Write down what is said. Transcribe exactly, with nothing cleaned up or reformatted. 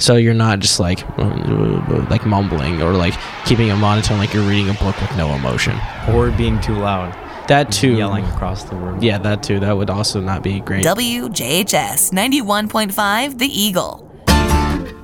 so you're not just like like mumbling or like keeping a monotone like you're reading a book with no emotion. Or being too loud. That too. Yelling across the room. Yeah, that too. That would also not be great. W J H S ninety-one point five The Eagle.